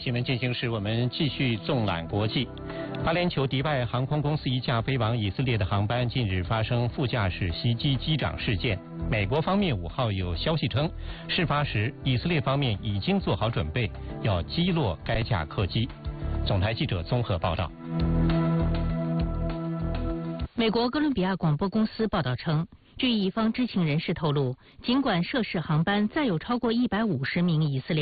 新闻进行时，我们继续纵览国际。阿联酋迪拜航空公司一架飞往以色列的航班近日发生副驾驶袭击机长事件。美国方面5号有消息称，事发时以色列方面已经做好准备，要击落该架客机。总台记者综合报道。 美国哥伦比亚广播公司报道称，据一方知情人士透露，尽管涉事航班载有超过150名以色列